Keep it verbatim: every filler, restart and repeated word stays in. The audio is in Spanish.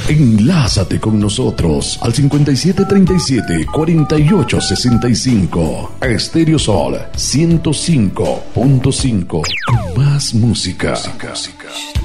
Enlázate con nosotros al cincuenta y siete treinta y siete cuarenta y ocho sesenta y cinco. Estéreo Sol ciento cinco punto cinco. Con más música. música.